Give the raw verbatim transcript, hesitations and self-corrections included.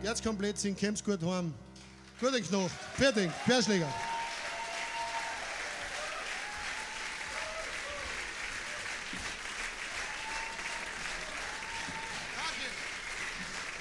Jetzt komplett sind, kommt's gut heim. Gute Nacht. Fertig. Querschläger.